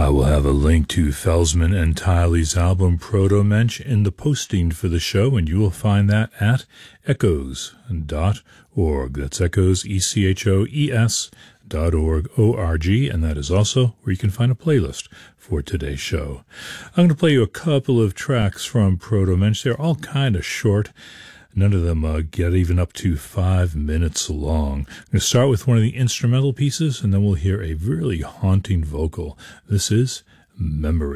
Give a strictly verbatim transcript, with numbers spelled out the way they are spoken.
I will have a link to Felsman and Tiley's album Proto-Mensch in the posting for the show, and you will find that at echoes dot org. That's echoes, E C H O E S dot org, O R G, and that is also where you can find a playlist for today's show. I'm going to play you a couple of tracks from Proto-Mensch. They're all kind of short. None of them uh, get even up to five minutes long. I'm going to start with one of the instrumental pieces, and then we'll hear a really haunting vocal. This is Memory.